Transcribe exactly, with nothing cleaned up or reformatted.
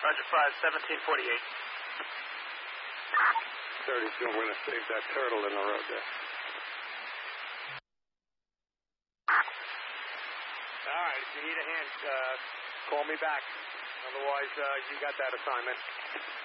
Roger, five, seventeen forty-eight. thirty-two, I'm going to save that turtle in the road there. All right, if you need a hand, uh, call me back. Otherwise, uh, you got that assignment.